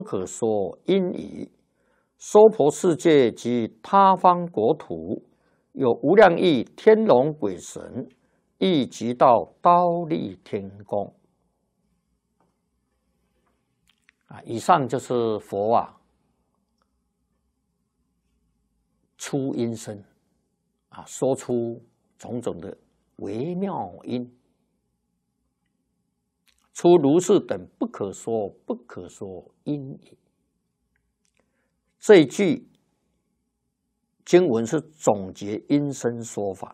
不可说因矣。娑婆世界及他方国土，有无量亿天龙鬼神，亦即到忉利天宫。以上就是佛出音声说出种种的微妙音，出如是等不可说不可说因矣。这一句经文是总结音声说法，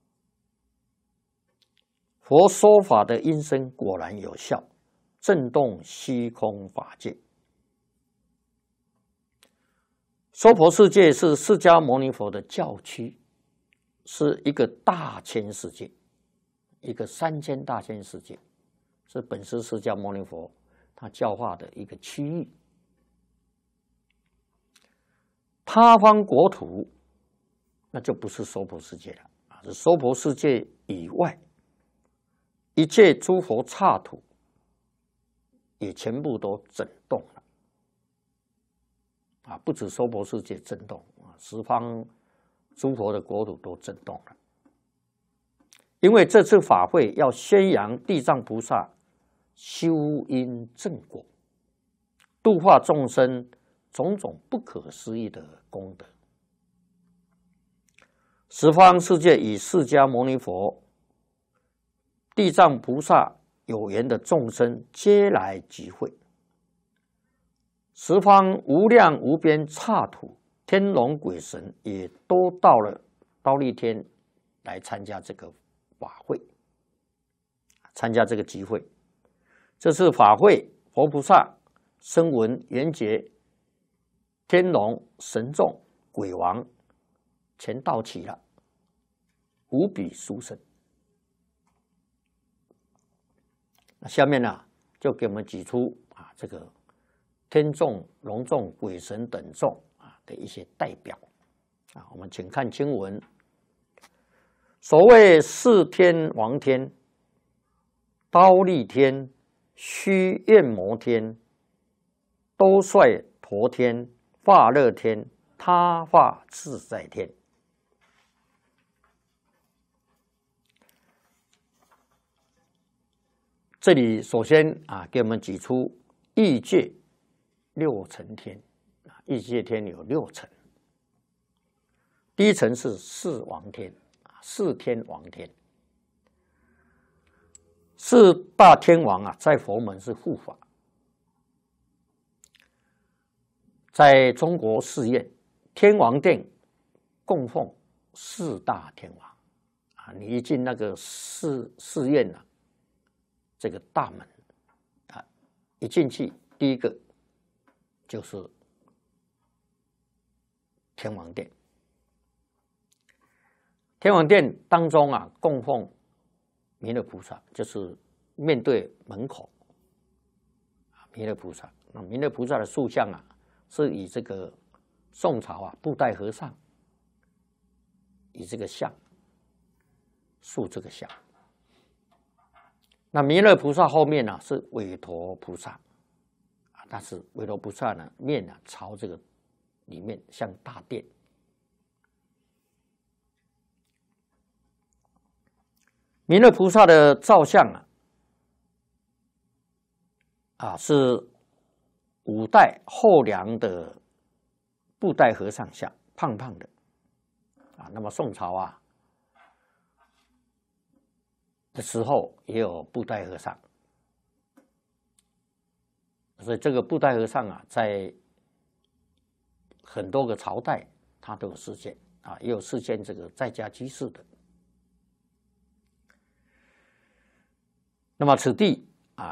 佛说法的音声果然有效，震动虚空法界。娑婆世界是释迦牟尼佛的教区，是一个大千世界，一个3000大千世界，是本师释迦牟尼佛他教化的一个区域。他方国土，那就不是娑婆世界了是娑婆世界以外一切诸佛刹土，也全部都震动了不止娑婆世界震动十方诸佛的国土都震动了。因为这次法会要宣扬地藏菩萨修因正果，度化众生种种不可思议的功德。十方世界以释迦牟尼佛、地藏菩萨有缘的众生皆来集会，十方无量无边刹土天龙鬼神也都到了忉利天来参加这个法会，参加这个集会。这次法会，佛菩萨、声闻、缘觉、天龙、神众、鬼王全到齐了，无比殊胜。那下面就给我们举出这个天众、龙众、鬼神等众的一些代表我们请看经文。所谓四天王天、忉利天、须焰摩天、兜率陀天、化乐天、他化自在天。这里首先给我们举出欲界6层天欲界天有6层。第一层是四王天，四天王天。四大天王在佛门是护法。在中国寺院天王殿供奉四大天王你一进那个寺院这个大门一进去第一个就是天王殿。天王殿当中供奉弥勒菩萨，就是面对门口弥勒菩萨。那弥勒菩萨的塑像是以这个宋朝布袋和尚以这个像塑这个像。那弥勒菩萨后面是韦陀菩萨但是韦陀菩萨面朝这个里面像大殿。弥勒菩萨的造像是五代后梁的布袋和尚像，胖胖的那么宋朝的时候也有布袋和尚，所以这个布袋和尚在很多个朝代他都有示现也有示现这个在家居士的。那么此地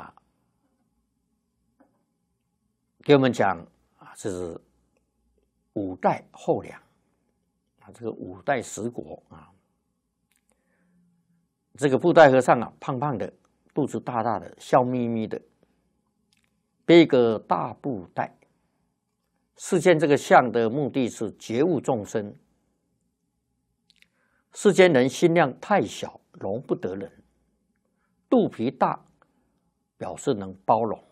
给我们讲这是五代后梁这个五代十国这个布袋和尚胖胖的，肚子大大的，笑眯眯的，背个大布袋。示现这个像的目的是觉悟众生。世间人心量太小，容不得人；肚皮大，表示能包容。